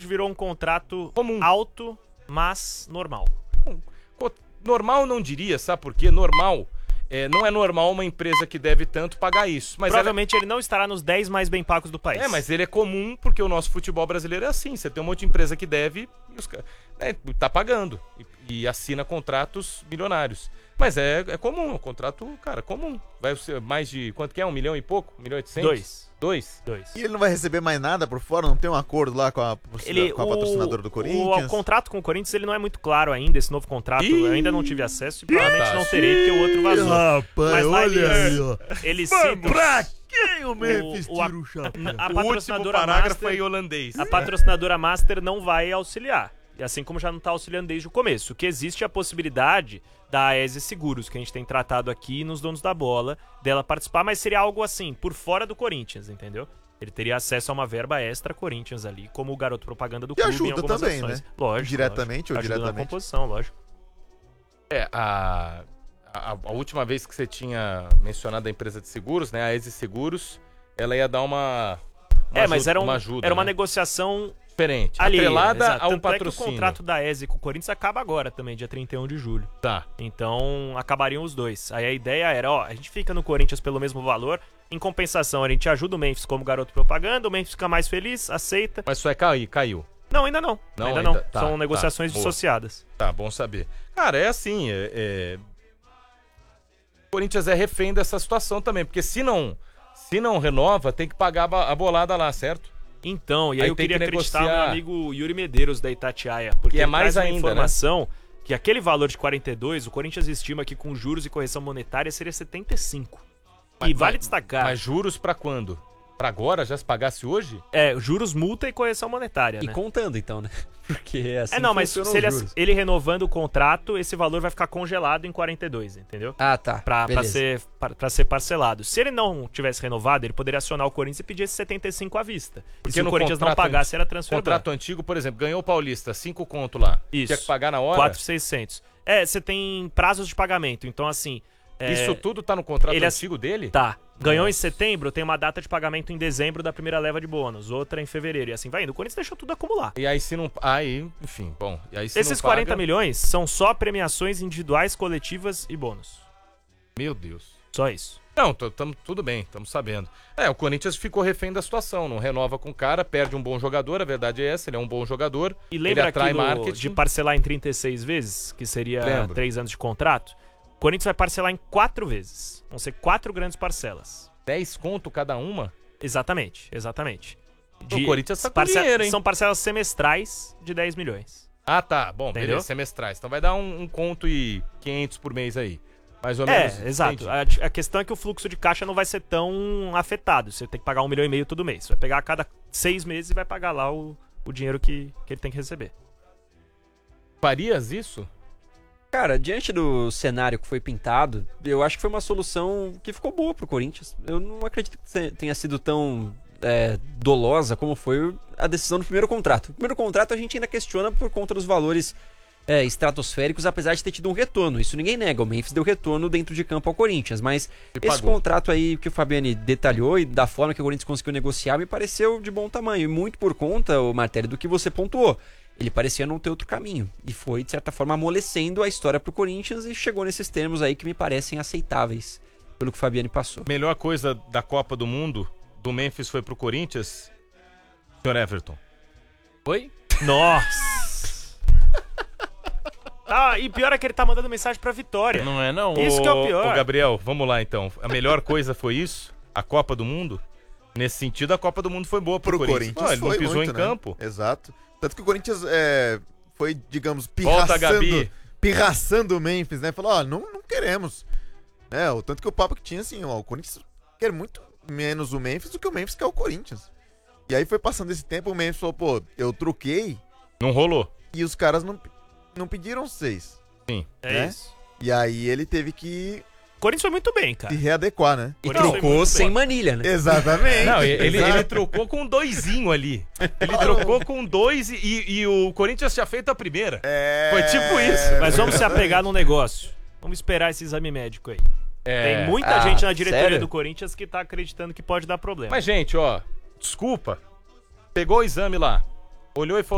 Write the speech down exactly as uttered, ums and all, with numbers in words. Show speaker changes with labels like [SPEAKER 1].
[SPEAKER 1] virou um contrato
[SPEAKER 2] comum,
[SPEAKER 1] alto, mas normal.
[SPEAKER 2] Normal não diria, sabe por quê? Normal. É, não é normal uma empresa que deve tanto pagar isso. Mas
[SPEAKER 1] Provavelmente
[SPEAKER 2] ela...
[SPEAKER 1] ele não estará nos dez mais bem pagos do país.
[SPEAKER 2] É, mas ele é comum porque o nosso futebol brasileiro é assim. Você tem um monte de empresa que deve e os... é, tá pagando e, e assina contratos milionários. Mas é, é comum, é um contrato, cara, comum. Vai ser mais de, quanto que é? Um milhão e pouco? Um milhão e oitocentos?
[SPEAKER 1] Dois.
[SPEAKER 2] Dois?
[SPEAKER 1] Dois.
[SPEAKER 3] E ele não vai receber mais nada por fora? Não tem um acordo lá com a,
[SPEAKER 1] ele,
[SPEAKER 3] com a
[SPEAKER 1] o,
[SPEAKER 3] patrocinadora do Corinthians?
[SPEAKER 1] O, o contrato com o Corinthians ele não é muito claro ainda, esse novo contrato.
[SPEAKER 2] Ih,
[SPEAKER 1] eu ainda não tive acesso e provavelmente não terei porque o outro vazou.
[SPEAKER 3] Rapaz,
[SPEAKER 1] Mas lá
[SPEAKER 3] olha
[SPEAKER 1] eles,
[SPEAKER 3] aí, ó.
[SPEAKER 1] eles
[SPEAKER 3] Mas
[SPEAKER 1] citam...
[SPEAKER 3] pra quem o Memphis
[SPEAKER 1] o, o,
[SPEAKER 3] tira o chapéu?
[SPEAKER 1] A, a
[SPEAKER 2] O último
[SPEAKER 1] patrocinadora
[SPEAKER 2] parágrafo
[SPEAKER 1] Master,
[SPEAKER 2] é em holandês.
[SPEAKER 1] A patrocinadora Master não vai auxiliar. E assim como já não está auxiliando desde o começo. O que existe é a possibilidade da Aese Seguros, que a gente tem tratado aqui nos Donos da Bola, dela participar, mas seria algo assim, por fora do Corinthians, entendeu? Ele teria acesso a uma verba extra Corinthians ali, como o garoto propaganda do
[SPEAKER 3] E
[SPEAKER 1] clube em
[SPEAKER 3] ajuda
[SPEAKER 1] algumas
[SPEAKER 3] também,
[SPEAKER 1] ações.
[SPEAKER 3] né?
[SPEAKER 1] Lógico.
[SPEAKER 3] Diretamente
[SPEAKER 1] lógico.
[SPEAKER 3] ou
[SPEAKER 1] Ajuda
[SPEAKER 3] diretamente?
[SPEAKER 1] na composição, lógico.
[SPEAKER 2] É, a, a, a última vez que você tinha mencionado a empresa de seguros, né, a Aese Seguros, ela ia dar uma, uma
[SPEAKER 1] é,
[SPEAKER 2] ajuda,
[SPEAKER 1] mas era, um,
[SPEAKER 2] uma ajuda,
[SPEAKER 1] era uma
[SPEAKER 2] né?
[SPEAKER 1] negociação
[SPEAKER 2] diferente,
[SPEAKER 1] ali,
[SPEAKER 2] atrelada
[SPEAKER 1] exato.
[SPEAKER 2] ao
[SPEAKER 1] Tanto
[SPEAKER 2] patrocínio.
[SPEAKER 1] É que o contrato da Aese com o Corinthians acaba agora também, dia trinta e um de julho.
[SPEAKER 2] Tá.
[SPEAKER 1] Então, acabariam os dois. Aí a ideia era, ó, a gente fica no Corinthians pelo mesmo valor, em compensação a gente ajuda o Memphis como garoto propaganda, o Memphis fica mais feliz, aceita.
[SPEAKER 2] Mas isso vai cair, caiu.
[SPEAKER 1] Não, ainda não.
[SPEAKER 2] Não,
[SPEAKER 1] ainda,
[SPEAKER 2] ainda-
[SPEAKER 1] não.
[SPEAKER 2] tá,
[SPEAKER 1] São
[SPEAKER 2] tá,
[SPEAKER 1] negociações
[SPEAKER 2] boa.
[SPEAKER 1] dissociadas.
[SPEAKER 2] Tá, bom saber. Cara, é assim, é, é... o Corinthians é refém dessa situação também, porque se não, se não renova, tem que pagar a ba- a bolada lá, certo?
[SPEAKER 1] Então, e aí,
[SPEAKER 2] Aí
[SPEAKER 1] eu
[SPEAKER 2] tem
[SPEAKER 1] queria
[SPEAKER 2] que
[SPEAKER 1] acreditar no
[SPEAKER 2] negociar.
[SPEAKER 1] meu amigo Yuri Medeiros da Itatiaia, porque
[SPEAKER 2] Que é
[SPEAKER 1] ele
[SPEAKER 2] mais
[SPEAKER 1] traz uma
[SPEAKER 2] ainda, né?
[SPEAKER 1] informação que aquele valor de quarenta e dois, o Corinthians estima que com juros e correção monetária seria setenta e cinco.
[SPEAKER 2] Mas-
[SPEAKER 1] e vale
[SPEAKER 2] mas-
[SPEAKER 1] destacar,
[SPEAKER 2] Mas juros pra quando? Pra agora? Já se pagasse hoje?
[SPEAKER 1] é, juros, multa e correção monetária,
[SPEAKER 4] E
[SPEAKER 1] né?
[SPEAKER 4] contando, então, né? Porque é assim
[SPEAKER 1] É, não,
[SPEAKER 4] que
[SPEAKER 1] mas
[SPEAKER 4] funcionam
[SPEAKER 1] se ele,
[SPEAKER 4] os juros.
[SPEAKER 1] ele renovando o contrato, esse valor vai ficar congelado em quarenta e dois, entendeu?
[SPEAKER 4] Ah, tá.
[SPEAKER 1] Pra, pra,
[SPEAKER 4] Beleza.
[SPEAKER 1] ser, pra, pra ser parcelado. Se ele não tivesse renovado, ele poderia acionar o Corinthians e pedir esse setenta e cinco à vista. E
[SPEAKER 2] Porque
[SPEAKER 1] se o
[SPEAKER 2] no
[SPEAKER 1] Corinthians não
[SPEAKER 2] contrato
[SPEAKER 1] pagasse, era transfer
[SPEAKER 2] Contrato
[SPEAKER 1] ban.
[SPEAKER 2] antigo, por exemplo, ganhou o Paulista, cinco conto lá.
[SPEAKER 1] Isso.
[SPEAKER 2] Tinha que pagar na hora?
[SPEAKER 1] quatro mil e seiscentos. É, você tem prazos de pagamento, então assim... é,
[SPEAKER 2] Isso tudo tá no contrato
[SPEAKER 1] ele ass-
[SPEAKER 2] antigo dele?
[SPEAKER 1] Tá. Ganhou em
[SPEAKER 2] Nossa.
[SPEAKER 1] setembro, tem uma data de pagamento em dezembro da primeira leva de bônus, outra em fevereiro, e assim vai indo. O Corinthians deixou tudo acumular.
[SPEAKER 2] E aí se não... Aí, enfim, bom. E aí se
[SPEAKER 1] Esses
[SPEAKER 2] não paga...
[SPEAKER 1] quarenta milhões são só premiações individuais, coletivas e bônus.
[SPEAKER 2] Meu Deus.
[SPEAKER 1] Só isso.
[SPEAKER 2] Não, tô, tamo, tudo bem, estamos sabendo. É, o Corinthians ficou refém da situação, não renova com o cara, perde um bom jogador, a verdade é essa, ele é um bom jogador,
[SPEAKER 1] E
[SPEAKER 2] ele
[SPEAKER 1] lembra
[SPEAKER 2] atrai
[SPEAKER 1] aquilo
[SPEAKER 2] marketing.
[SPEAKER 1] de parcelar em trinta e seis vezes, que seria
[SPEAKER 2] Lembro.
[SPEAKER 1] três anos de contrato? O Corinthians vai parcelar em quatro vezes. Vão ser quatro grandes parcelas.
[SPEAKER 2] dez conto cada uma?
[SPEAKER 1] Exatamente, exatamente.
[SPEAKER 2] O Corinthians tá com dinheiro, hein?
[SPEAKER 1] São parcelas semestrais de dez milhões.
[SPEAKER 2] Ah, tá, bom,
[SPEAKER 1] Entendeu?
[SPEAKER 2] beleza, semestrais. Então vai dar um, um conto e quinhentos por mês aí. Mais ou
[SPEAKER 1] É,
[SPEAKER 2] menos.
[SPEAKER 1] exato.
[SPEAKER 2] entendi.
[SPEAKER 1] A, a questão é que o fluxo de caixa não vai ser tão afetado. Você tem que pagar um milhão e meio todo mês. Você vai pegar a cada seis meses e vai pagar lá o, o dinheiro que, que ele tem que receber.
[SPEAKER 2] Farias isso?
[SPEAKER 4] Cara, diante do cenário que foi pintado, eu acho que foi uma solução que ficou boa pro Corinthians. Eu não acredito que tenha sido tão é, dolosa como foi a decisão do primeiro contrato. O primeiro contrato a gente ainda questiona por conta dos valores é, estratosféricos, apesar de ter tido um retorno. Isso ninguém nega, o Memphis deu retorno dentro de campo ao Corinthians, mas
[SPEAKER 2] E
[SPEAKER 4] esse
[SPEAKER 2] pagou.
[SPEAKER 4] contrato aí que o Fabiani detalhou e da forma que o Corinthians conseguiu negociar me pareceu de bom tamanho, e muito por conta, o Martelli, do que você pontuou. Ele parecia não ter outro caminho. E foi, de certa forma, amolecendo a história pro Corinthians e chegou nesses termos aí que me parecem aceitáveis pelo que o Fabiani passou.
[SPEAKER 2] Melhor coisa da Copa do Mundo, do Memphis foi pro Corinthians? Senhor Everton.
[SPEAKER 4] Oi?
[SPEAKER 1] Nossa! Ah, e pior é que ele tá mandando mensagem pra Vitória.
[SPEAKER 5] Não é, não?
[SPEAKER 1] Isso que é o pior.
[SPEAKER 2] Ô, Gabriel, vamos lá então. A melhor coisa foi isso? A Copa do Mundo? Nesse sentido, a Copa do Mundo foi boa pro,
[SPEAKER 3] Pro
[SPEAKER 2] Corinthians.
[SPEAKER 3] Corinthians
[SPEAKER 2] Não, ele não
[SPEAKER 3] foi
[SPEAKER 2] pisou
[SPEAKER 3] muito,
[SPEAKER 2] em
[SPEAKER 3] né?
[SPEAKER 2] campo.
[SPEAKER 3] Exato. Tanto que o Corinthians é, foi, digamos,
[SPEAKER 2] Volta,
[SPEAKER 3] pirraçando,
[SPEAKER 2] Gabi.
[SPEAKER 3] pirraçando o Memphis, né? Falou, ó, não, não queremos. É, o tanto que o papo que tinha, assim, ó, o Corinthians quer muito menos o Memphis do que o Memphis quer o Corinthians. E aí foi passando esse tempo, o Memphis falou, pô, eu truquei
[SPEAKER 2] Não rolou.
[SPEAKER 3] e os caras não, não pediram seis.
[SPEAKER 2] Sim.
[SPEAKER 1] É
[SPEAKER 3] né?
[SPEAKER 1] isso.
[SPEAKER 3] E aí ele teve que
[SPEAKER 1] O Corinthians foi muito bem, cara.
[SPEAKER 3] se readequar, né?
[SPEAKER 4] E
[SPEAKER 1] Corinthians foi
[SPEAKER 4] trocou
[SPEAKER 1] muito
[SPEAKER 4] sem
[SPEAKER 1] bem.
[SPEAKER 4] manilha, né?
[SPEAKER 3] Exatamente.
[SPEAKER 2] Não, ele, ele,
[SPEAKER 3] Exato.
[SPEAKER 2] ele trocou com um doisinho ali. Ele trocou com dois e, e o Corinthians tinha feito a primeira.
[SPEAKER 3] É...
[SPEAKER 2] Foi tipo isso.
[SPEAKER 1] Mas vamos se apegar num negócio. Vamos esperar esse exame médico aí.
[SPEAKER 2] É.
[SPEAKER 1] Tem muita
[SPEAKER 4] Ah,
[SPEAKER 1] gente na diretoria
[SPEAKER 4] sério?
[SPEAKER 1] do Corinthians que tá acreditando que pode dar problema.
[SPEAKER 2] Mas, gente, ó, desculpa. Pegou o exame lá. Olhou e falou.